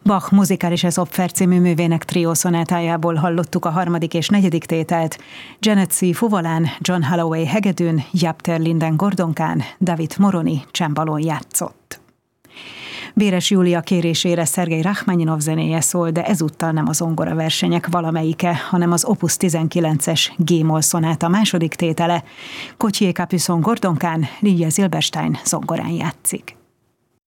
Bach Musikalisches Opfer című művének triószonátájából hallottuk a harmadik és negyedik tételt. Janet C. fuvolán, John Holloway hegedűn, Jaap ter Linden gordonkán, David Moroni csembalón játszott. Béres Júlia kérésére Szergej Rachmaninov zenéje szól, de ezúttal nem a zongoraversenyek valamelyike, hanem az Opus 19-es G-moll szonáta második tétele. Gauthier Capuçon gordonkán, Lidia Zilberstein zongorán játszik.